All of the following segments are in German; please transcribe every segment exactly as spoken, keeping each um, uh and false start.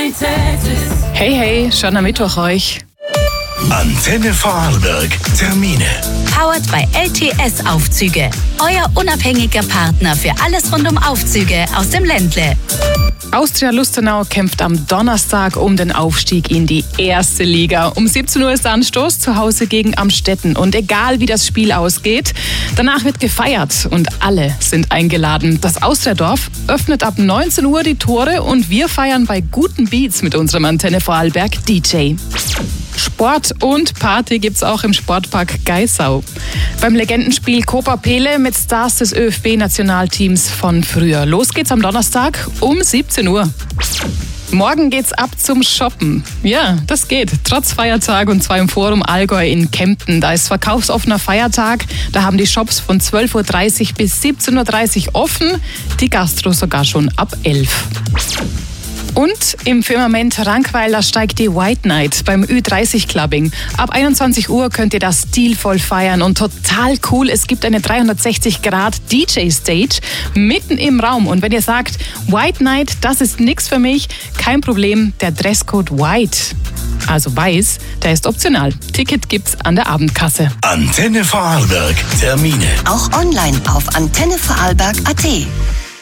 Qualität ist. Hey, hey, schöner Mittwoch euch. Antenne Vorarlberg. Termine. Powered by L T S Aufzüge. Euer unabhängiger Partner für alles rund um Aufzüge aus dem Ländle. Austria Lustenau kämpft am Donnerstag um den Aufstieg in die erste Liga. Um siebzehn Uhr ist der Anstoß zu Hause gegen Amstetten. Und egal wie das Spiel ausgeht, danach wird gefeiert und alle sind eingeladen. Das Austriadorf öffnet ab neunzehn Uhr die Tore und wir feiern bei guten Beats mit unserem Antenne Vorarlberg D J. Sport und Party gibt's auch im Sportpark Geisau. Beim Legendenspiel Copa Pele mit Stars des Ö F B-Nationalteams von früher. Los geht's am Donnerstag um siebzehn Uhr. Morgen geht's ab zum Shoppen. Ja, das geht. Trotz Feiertag und zwar im Forum Allgäu in Kempten. Da ist verkaufsoffener Feiertag. Da haben die Shops von zwölf Uhr dreißig bis siebzehn Uhr dreißig offen. Die Gastro sogar schon ab elf. Und im Firmament Rankweiler steigt die White Night beim Ü dreißig Clubbing. Ab einundzwanzig Uhr könnt ihr das stilvoll feiern und total cool. Es gibt eine dreihundertsechzig Grad D J Stage mitten im Raum. Und wenn ihr sagt, White Night, das ist nix für mich, kein Problem, der Dresscode White, also weiß, der ist optional. Ticket gibt's an der Abendkasse. Antenne Vorarlberg. Termine. Auch online auf antenne vorarlberg punkt a t.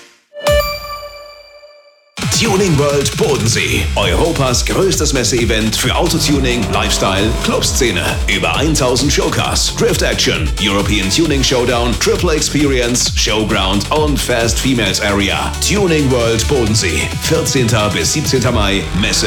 Tuning World Bodensee. Europas größtes Messeevent für Autotuning, Lifestyle, Clubszene. Über tausend Showcars, Drift Action, European Tuning Showdown, Triple Experience, Showground und Fast Females Area. Tuning World Bodensee. vierzehnten bis siebzehnten Mai. Messe